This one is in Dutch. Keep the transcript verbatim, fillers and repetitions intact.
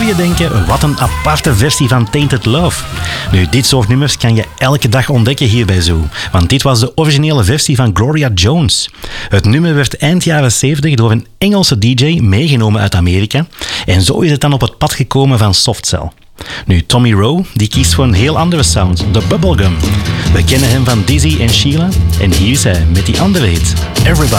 je denken, wat een aparte versie van Tainted Love. Nu, dit soort nummers kan je elke dag ontdekken hier bij Zoo. Want dit was de originele versie van Gloria Jones. Het nummer werd eind jaren zeventig door een Engelse D J meegenomen uit Amerika. En zo is het dan op het pad gekomen van Softcell. Nu, Tommy Rowe, die kiest voor een heel andere sound, de bubblegum. We kennen hem van Dizzy en Sheila. En hier is hij met die andere hit, Everybody.